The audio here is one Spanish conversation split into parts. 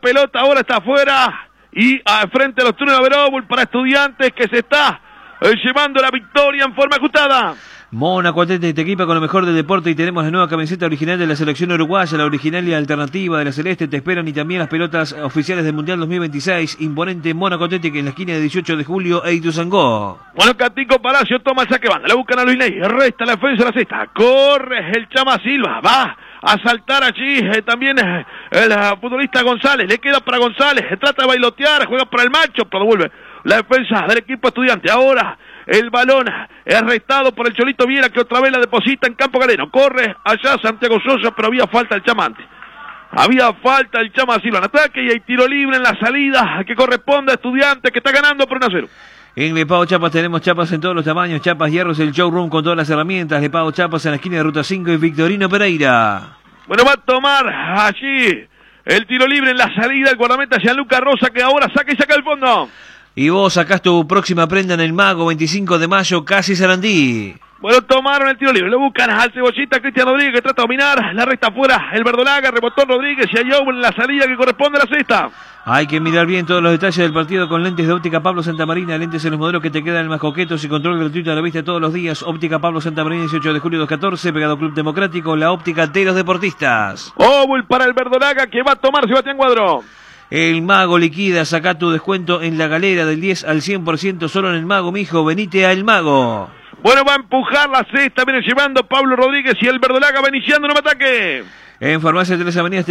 pelota ahora está afuera. Y frente a los túneles de Verobul para Estudiantes que se está llevando la victoria en forma ajustada. Mónaco Athletic te equipa con lo mejor del deporte y tenemos la nueva camiseta original de la selección uruguaya, la original y alternativa de la Celeste. Te esperan y también las pelotas oficiales del Mundial 2026. Imponente Mónaco Athletic en la esquina de 18 de julio e Ituzaingó. Bueno, Catico Palacio toma el saque banda, le buscan a Luis Ley, resta la defensa de la cesta, corre el Chama Silva, va a saltar allí también el futbolista González, le queda para González, trata de bailotear, juega para el macho, pero devuelve la defensa del equipo Estudiante. Ahora el balón es arrestado por el Cholito Viera, que otra vez la deposita en campo Galeno, corre allá Santiago Sosa, pero había falta el Chamante. Había falta el Chama Silva en ataque y hay tiro libre en la salida que corresponde a Estudiantes, que está ganando por 1-0. En Lepao Chapas tenemos chapas en todos los tamaños, chapas hierros, el showroom con todas las herramientas. Lepao Chapas en la esquina de Ruta 5 y Victorino Pereira. Bueno, va a tomar allí el tiro libre en la salida el guardameta Gianluca Rosa, que ahora saca y saca el fondo. Y vos sacás tu próxima prenda en el Mago, 25 de mayo, casi Sarandí. Bueno, tomaron el tiro libre, lo buscan al Cebollita, Cristian Rodríguez, que trata de dominar, la resta afuera, el Verdolaga, rebotó Rodríguez y hay en la salida que corresponde a la cesta. Hay que mirar bien todos los detalles del partido con lentes de Óptica Pablo Santamarina, lentes en los modelos que te quedan más coquetos y control gratuito a la vista todos los días. Óptica Pablo Santamarina, 18 de julio 214, pegado Club Democrático, la óptica de los deportistas. Óvul para el Verdolaga, que va a tomar Sebastián Cuadro. El Mago liquida, saca tu descuento en la galera del 10 al 100% solo en el Mago, mijo, venite a El Mago. Bueno, va a empujar la cesta, viene llevando Pablo Rodríguez y el Verdolaga va iniciando un ataque. En Farmacia Tres Avenidas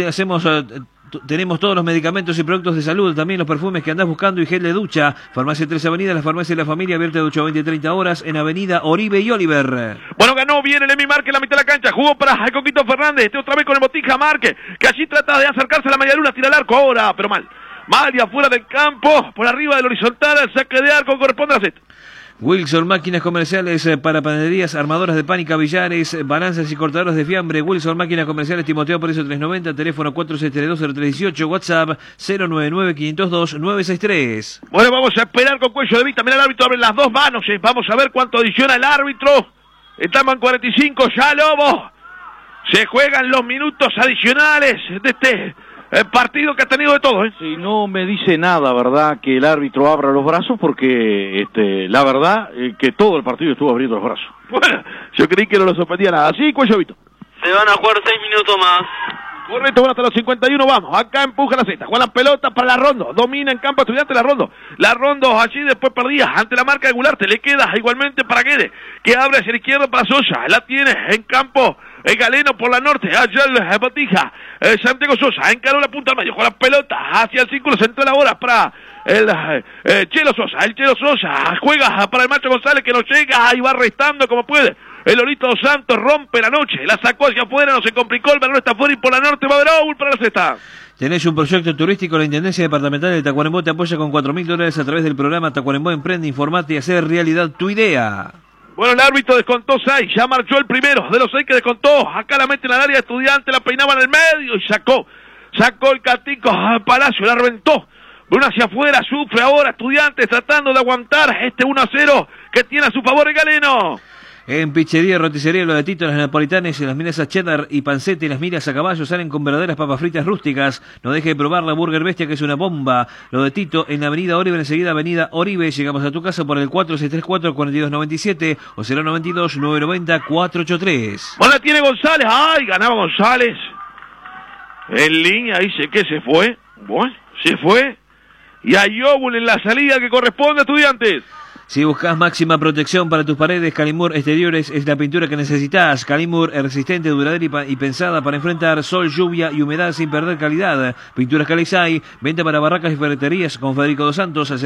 tenemos todos los medicamentos y productos de salud, también los perfumes que andás buscando y gel de ducha. Farmacia Tres Avenidas, la farmacia de la familia, abierta de 8 a 20 y 30 horas en Avenida Oribe y Oliver. Bueno, ganó bien el Emi Márquez en la mitad de la cancha, jugó para el Coquito Fernández, otra vez con el Botija Márquez, que allí trata de acercarse a la media luna, tira el arco ahora, pero mal y afuera del campo, por arriba del horizontal, el saque de arco corresponde a la cesta. Wilson, máquinas comerciales para panaderías, armadoras de pan y cavillares, balanzas y cortadores de fiambre. Wilson, máquinas comerciales, Timoteo Por eso 390, teléfono 472-0318, WhatsApp 099-502-963. Bueno, vamos a esperar con cuello de vista. Mira, el árbitro abre las dos manos. Vamos a ver cuánto adiciona el árbitro. Estamos en 45 ya, Lobo. Se juegan los minutos adicionales de este partido que ha tenido de todo, Sí, no me dice nada, ¿verdad? Que el árbitro abra los brazos porque, la verdad, que todo el partido estuvo abriendo los brazos. Bueno, yo creí que no lo sorprendía nada. Sí, cuello Vito. Se van a jugar 6 minutos más. Correcto, bueno, hasta los 51 vamos. Acá empuja la cesta. Juega la pelota para la Rondo. Domina en campo Estudiante la Rondo. La Rondo allí después perdía ante la marca de Gularte. Le queda igualmente para Guede, que abre hacia la izquierda para Sosa. La tiene en campo Galeno por la norte. Allá el Botija. Santiago Sosa encaró la punta al medio. Juega la pelota hacia el círculo central ahora para el Chelo Sosa. El Chelo Sosa juega para el Macho González, que no llega y va restando como puede. El Lolito dos Santos rompe la noche, la sacó hacia afuera, no se complicó, el balón está afuera y por la norte va a Verobul para la cesta. Tenés un proyecto turístico, la Intendencia Departamental de Tacuarembó te apoya con $4.000 a través del programa Tacuarembó Emprende, informate y hacer realidad tu idea. Bueno, el árbitro descontó 6, ya marchó el primero de los 6 que descontó. Acá la mete en el área Estudiante, la peinaba en el medio y sacó el Catico Palacio, la reventó. Una hacia afuera, sufre ahora Estudiantes tratando de aguantar este 1-0 que tiene a su favor el Galeno. En Pizzería Roticería Lo de Tito, las napolitanes, las milanesas cheddar y panceta y las milas a caballo salen con verdaderas papas fritas rústicas. No deje de probar la Burger Bestia, que es una bomba. Lo de Tito en la Avenida Oribe, enseguida Avenida Oribe. Llegamos a tu casa por el 4634-4297 o 092-990-483. Bueno, la tiene González. ¡Ay! Ganaba González. En línea dice que se fue. Bueno, se fue. Y hay Óvul en la salida que corresponde a Estudiantes. Si buscas máxima protección para tus paredes, Calimur Exteriores es la pintura que necesitas. Calimur es resistente, duradera y pensada para enfrentar sol, lluvia y humedad sin perder calidad. Pinturas Calizay, venta para barracas y ferreterías con Federico Dos Santos al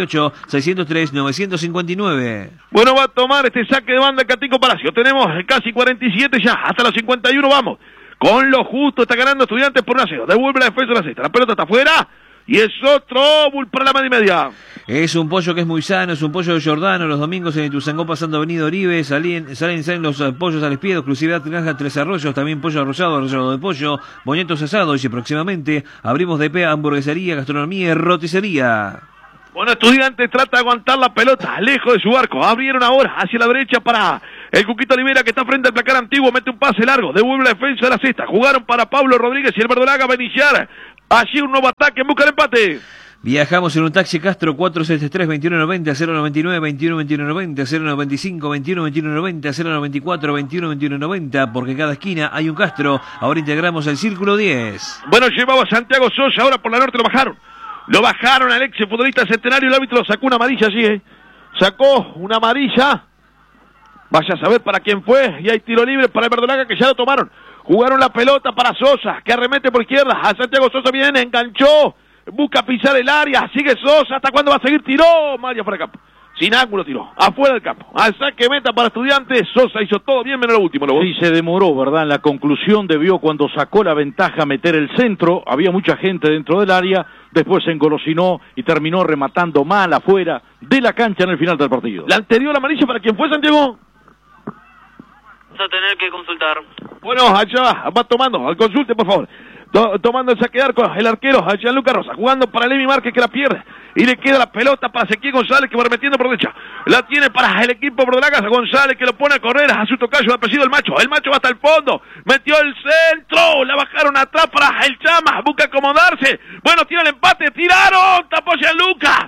098-603-959. Bueno, va a tomar este saque de banda Catico Palacio. Tenemos casi 47 ya, hasta los 51 vamos. Con lo justo está ganando Estudiantes por 1-0. Devuelve la defensa de la cesta. La pelota está afuera. Y es otro Óvul para la media y media. Es un pollo que es muy sano, es un pollo de Giordano. Los domingos en Ituzaingó pasando Avenida Oribe salen los pollos al espiedo, exclusividad Granja Tres Arroyos, también pollo arrollado de pollo, boñetos asados y próximamente abrimos DP, hamburguesería, gastronomía y roticería. Bueno, Estudiantes trata de aguantar la pelota lejos de su arco. Abrieron ahora hacia la derecha para el Cuquito Olivera, que está frente al placar antiguo. Mete un pase largo, devuelve la defensa de la cesta. Jugaron para Pablo Rodríguez y el Verdolaga va a iniciar Allí un nuevo ataque en busca del empate. Viajamos en un taxi Castro 473-2190, 099-21-2190, 095-21-2190, 094-21-2190, porque cada esquina hay un Castro. Ahora integramos el Círculo 10. Bueno, llevaba a Santiago Sosa, ahora por la norte lo bajaron. Lo bajaron al ex futbolista Centenario, el árbitro sacó una amarilla allí, Sacó una amarilla. Vaya a saber para quién fue, y hay tiro libre para el Verdolaga que ya lo tomaron. Jugaron la pelota para Sosa, que arremete por izquierda. A Santiago Sosa viene, enganchó. Busca pisar el área, sigue Sosa, ¿hasta cuándo va a seguir? Tiró, María fuera del campo. Sin ángulo tiró, afuera del campo. Al saque meta para Estudiantes, Sosa hizo todo bien, menos lo último. Sí, se demoró, ¿verdad? En la conclusión debió, cuando sacó la ventaja, meter el centro. Había mucha gente dentro del área, después se engolosinó y terminó rematando mal afuera de la cancha en el final del partido. La anterior amarilla para quién fue, Santiago. Vas a tener que consultar. Bueno, allá va tomando, al consulte por favor. Tomando el saque de arco, el arquero, Gianluca Rosa, jugando para Levi Márquez que la pierde. Y le queda la pelota para Ezequiel González que va remetiendo por derecha. La tiene para el equipo Verdolaga, González que lo pone a correr a su tocayo, ha presidido el macho. El macho va hasta el fondo, metió el centro, la bajaron atrás para el Chama, busca acomodarse. Bueno, tira el empate, tiraron, tapó Gianluca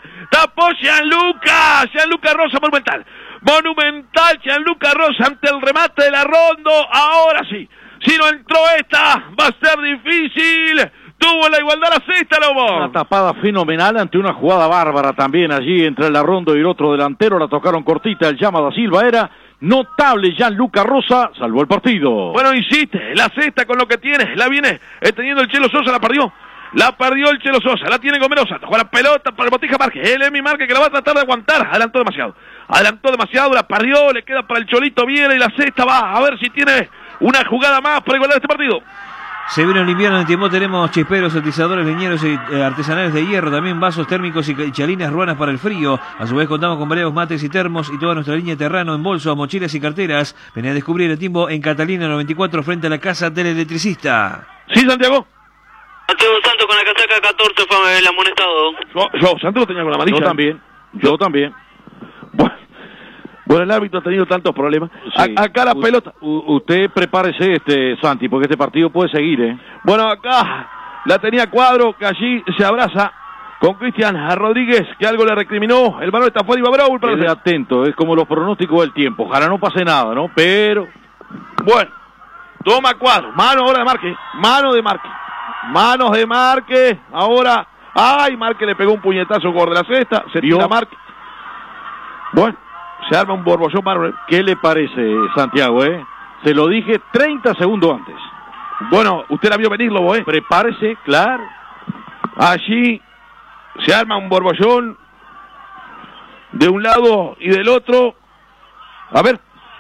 Rosa monumental Gianluca Rosa ante el remate de la Rondo. Ahora sí. Si no entró esta, va a ser difícil. Tuvo la igualdad la sexta, Lobo. Una tapada fenomenal ante una jugada bárbara también allí entre el Larrondo y el otro delantero. La tocaron cortita, el Llama da Silva era notable. Gianluca Rosa salvó el partido. Bueno, insiste, la sexta con lo que tiene. La viene teniendo el Chelo Sosa, la perdió. La perdió el Chelo Sosa, la tiene Gomero Santos. Juega la pelota para el Botija Márquez. El Emi Márquez que la va a tratar de aguantar. Adelantó demasiado, la perdió. Le queda para el Cholito Viera y la sexta va a ver si tiene una jugada más para igualar este partido. Se viene el invierno, en tiempo tenemos chisperos, atizadores, leñeros y artesanales de hierro, también vasos térmicos y chalinas ruanas para el frío. A su vez contamos con varios mates y termos y toda nuestra línea Terrano en bolso, mochilas y carteras. Venía a descubrir el tiempo en Catalina 94 frente a la casa del electricista. Sí, Santiago. Mateo Santos con la casaca 14 fue el amonestado. Yo Santos lo tenía con la amarilla. Yo también. Bueno, el árbitro ha tenido tantos problemas. Sí. Acá la pelota. Usted prepárese, Santi, porque este partido puede seguir, Bueno, acá la tenía Cuadro, que allí se abraza con Cristian Rodríguez, que algo le recriminó. El balón está fuera y va Braul. Quede atento, es como los pronósticos del tiempo. Ojalá no pase nada, ¿no? Pero... Bueno, toma Cuadro. Mano ahora de Márquez. Manos de Márquez. Ahora... ¡Ay! Márquez le pegó un puñetazo por de la cesta. Se tira Márquez. Bueno. Se arma un borbollón bárbaro. ¿Qué le parece, Santiago, Se lo dije 30 segundos antes. Bueno, usted la vio venir, Lobo, Prepárese, claro. Allí se arma un borbollón de un lado y del otro. A ver.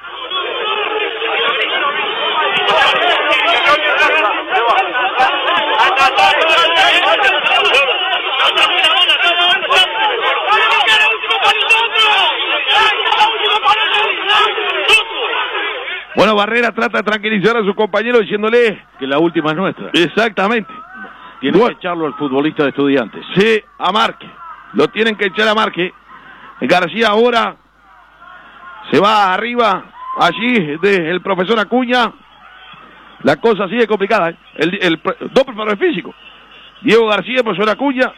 Bueno, Barrera trata de tranquilizar a su compañero diciéndole que la última es nuestra. Exactamente. Tiene que echarlo al futbolista de Estudiantes. Sí, a Márquez. Lo tienen que echar a Márquez. García ahora se va arriba allí del profesor Acuña. La cosa sigue complicada. El doble para el físico. Diego García, profesor Acuña.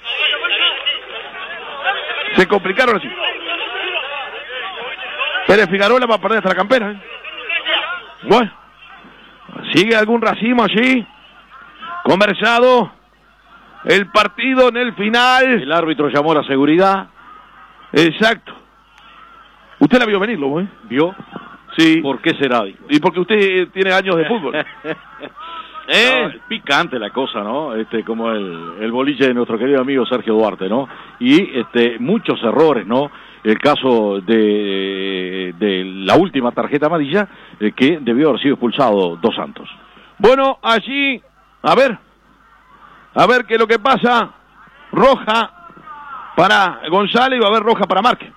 Se complicaron así. Pérez Figueroa va a perder hasta la campera. Bueno, sigue algún racimo allí. Conversado el partido en el final. El árbitro llamó a la seguridad. Exacto. Usted la vio venir, Lobo, ¿Vio? Sí. ¿Por qué será? Y porque usted tiene años de fútbol. No, picante la cosa, ¿no? Como el boliche de nuestro querido amigo Sergio Duarte, ¿no? Y muchos errores, ¿no? El caso de la última tarjeta amarilla, que debió haber sido expulsado Dos Santos. Bueno, allí, a ver qué es lo que pasa. Roja para González y va a haber roja para Márquez.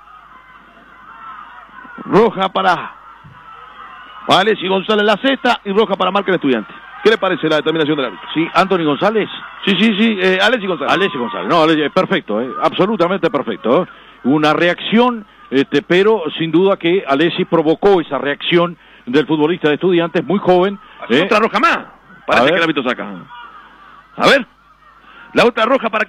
Roja para Alexis González la cesta y roja para Márquez el Estudiante. ¿Qué le parece la determinación del árbitro? Sí, Anthony González. Sí, Alexis González. Alexis González, no, perfecto, absolutamente perfecto. Una reacción, pero sin duda que Alexis provocó esa reacción del futbolista de Estudiantes, muy joven. Otra roja más. Parece que el árbitro saca. A ver. La otra roja para